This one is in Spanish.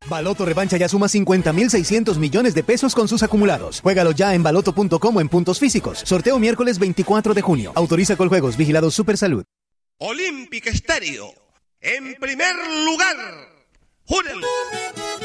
Baloto Revancha ya suma 50.600 millones de pesos con sus acumulados. Juégalo ya en baloto.com o en puntos físicos. Sorteo miércoles 24 de junio. Autoriza Coljuegos. Vigilado Supersalud. Olympic Stereo. En primer lugar. ¡Júrenlo!